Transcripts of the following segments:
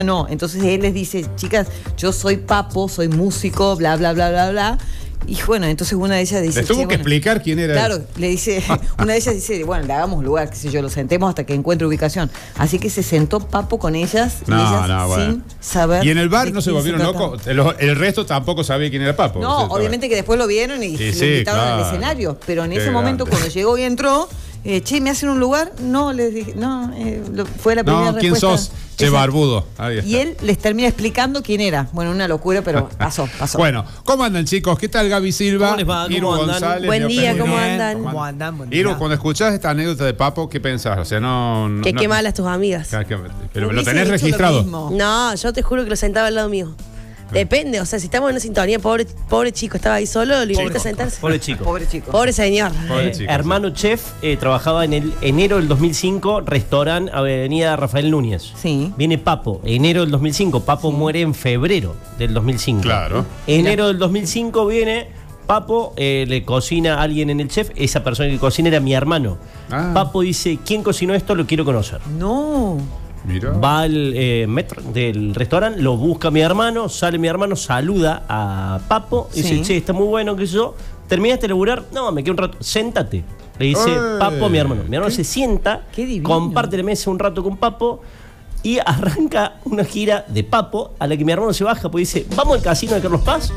no. Entonces él les dice, chicas, yo soy Papo, soy músico, bla, bla, bla, bla, bla. Y bueno, entonces una de ellas dice... Les tuvo que explicar quién era. Claro, le dice, una de ellas dice, bueno, le hagamos lugar, qué sé yo, lo sentemos hasta que encuentre ubicación. Así que se sentó Papo con ellas, sin saber. Y en el bar no se volvieron locos. El resto tampoco sabía quién era Papo. No, obviamente que después lo vieron y le invitaron al escenario. Pero en ese momento, cuando llegó y entró, che, ¿me hacen un lugar? No, les dije, no, fue la primera respuesta. ¿Quién sos? Che, barbudo. Y él les termina explicando quién era. Bueno, una locura, pero pasó. Bueno, ¿cómo andan, chicos? ¿Qué tal, Gaby Silva? ¿Cómo les va? Iru González. Buen día, ¿cómo andan? ¿Cómo andan? Buen día. Iru, cuando escuchás esta anécdota de Papo, ¿qué pensás? O sea, no... Que qué malas tus amigas. Pero lo tenés registrado. No, yo te juro que lo sentaba al lado mío. Depende, o sea, si estamos en una sintonía, pobre chico, estaba ahí solo, lo invito a sentarse. Pobre chico. Pobre señor. Hermano chef, trabajaba en el enero del 2005, restaurante Avenida Rafael Núñez. Sí. Viene Papo, enero del 2005. Papo muere en febrero del 2005. Claro. Enero del 2005 viene Papo, le cocina a alguien en el chef. Esa persona que cocina era mi hermano. Papo dice, ¿quién cocinó esto? Lo quiero conocer. No. Mira. Va al metro del restaurante, lo busca mi hermano, sale mi hermano, saluda a Papo y dice, che, está muy bueno, que yo. ¿Terminaste de laburar? No, me quedo un rato. Séntate. Le dice Papo a mi hermano. Mi hermano se sienta, comparte la mesa un rato con Papo y arranca una gira de Papo a la que mi hermano se baja, pues dice, ¿vamos al casino de Carlos Paz?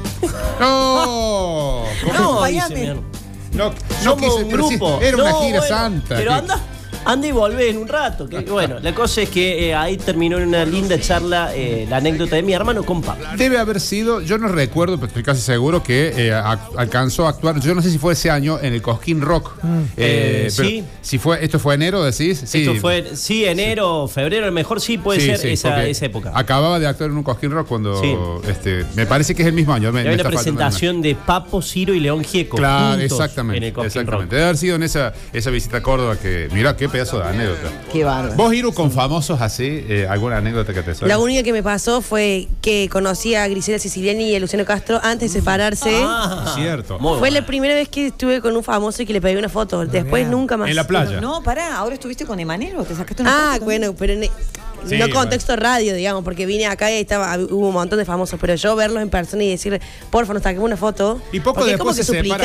No. No, dice mi hermano. No somos un grupo. Era una gira santa. Pero anda y volvé en un rato. Bueno, la cosa es que ahí terminó en una linda charla la anécdota de mi hermano con Papo. Debe haber sido, yo no recuerdo, pero estoy casi seguro que alcanzó a actuar, yo no sé si fue ese año, en el Cosquín Rock. Sí. Si esto fue enero, decís. Sí. Esto fue, enero, febrero, a lo mejor sí puede ser esa época. Acababa de actuar en un Cosquín Rock cuando, me parece que es el mismo año. Hay una presentación de Papo, Ciro y León Gieco. Claro, exactamente. En el Cosquín Rock. Debe haber sido en esa visita a Córdoba que, mirá, qué pedazo de anécdota. Qué bárbaro. ¿Vos, Iru, con famosos así, alguna anécdota que te suene? La única que me pasó fue que conocí a Griselda Siciliani y a Luciano Castro antes de separarse. Cierto. Fue la primera vez que estuve con un famoso y que le pegué una foto. Después nunca más. En la playa. No, pará, ahora estuviste con Emanero, te sacaste una foto. Bueno, pero no contexto radio, digamos, porque vine acá y hubo un montón de famosos, pero yo verlos en persona y decirle, porfa, nos saquemos una foto. Y poco después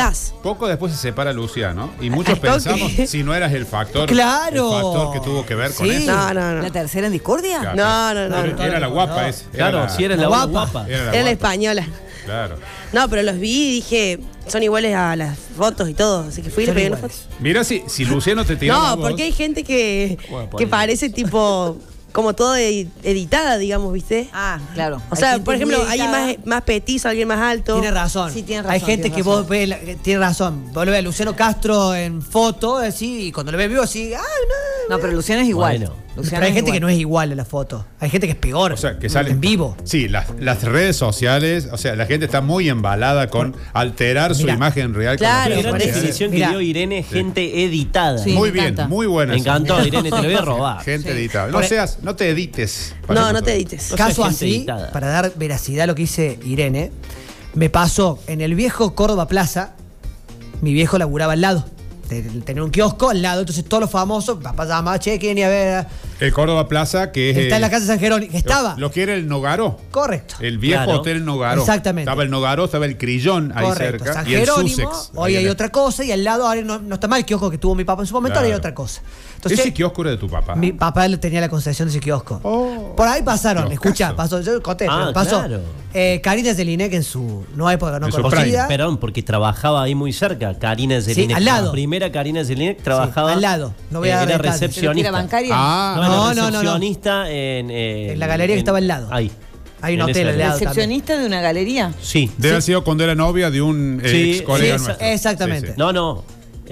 se separa Luciano. Y muchos pensamos si no eras el factor. Claro. El factor que tuvo que ver con eso. No. ¿La tercera en discordia? No. Era la guapa, Claro, si era la guapa. Era la española. Claro. No, pero los vi y dije, son iguales a las fotos y todo. Así que fui y le pegué una foto. Mira si Luciano te tiró. No, porque hay gente que parece tipo como todo editada, digamos, ¿viste? Claro. O sea, por ejemplo, alguien más petizo, alguien más alto. Tiene razón. Sí, tiene razón. Hay gente que vos ves, tiene razón. Vos lo ves a Luciano Castro en foto, así, y cuando lo ves vivo, así, no, pero Luciano es igual. Bueno. Pero hay gente que no es igual a la foto. Hay gente que es peor. O sea, que sale en vivo. Sí, las redes sociales, o sea, la gente está muy embalada con alterar su imagen real. Claro, la gran definición que dio Irene, gente editada. Sí, muy bien, muy buena. Me encantó, Irene, te lo voy a robar. Gente editada. No te edites. No te edites. Caso así, para dar veracidad a lo que dice Irene, me pasó en el viejo Córdoba Plaza, mi viejo laburaba al lado. Tenía un kiosco al lado, entonces todos los famosos, papá llamaba, che, ¿quién iba a ver? El Córdoba Plaza, que es... Está en la casa de San Jerónimo, que estaba. Lo que era el Nogaró. Correcto. El viejo Hotel Nogaró. Exactamente. Estaba el Nogaró, estaba el Crillón ahí cerca. San y el Jerónimo, Sussex. hoy hay otra cosa, y al lado ahora no está mal el kiosco que tuvo mi papá en su momento, ahora hay otra cosa. Entonces, ese kiosco era de tu papá. Mi papá tenía la concesión de ese kiosco. Por ahí pasaron, escucha, pasó, yo conté, pasó. Claro. Karina Jelinek en su nueva época no En su conocida. Perdón, porque trabajaba ahí muy cerca. Karina Jelinek. Sí, al lado. La primera Karina Jelinek trabajaba. Al lado. No voy a dar era detalles. recepcionista. ¿Era bancaria? No, recepcionista en la galería que estaba al lado. Ahí. Hay un hotel al lado. ¿Recepcionista de una galería? Sí. Debe haber sido cuando era novia de un ex colega nuestro. Exactamente. Sí. No.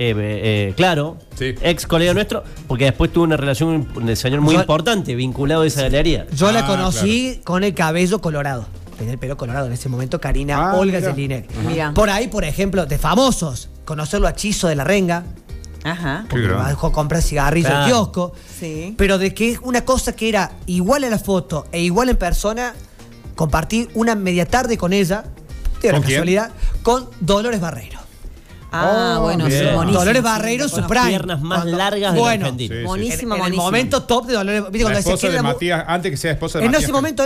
Claro, ex colega nuestro, porque después tuvo una relación con el señor muy importante vinculado a esa galería. Yo la conocí con el cabello colorado. Tenía el pelo colorado en ese momento, Karina Olga Jelinek. Por ahí, por ejemplo, de famosos, conocerlo a Chizo de la Renga. Porque me dejó comprar cigarrillos al kiosco. Sí. Pero de que es una cosa que era igual a la foto e igual en persona, compartí una media tarde con ella, de la casualidad, con Dolores Barreiro. Bueno, sí, buenísimo. Dolores Barreiro, su prime. Piernas más largas de Argentina. Buenísima, en el momento top de Dolores. La esposa de Matías, antes que sea esposa de Matías. En ese momento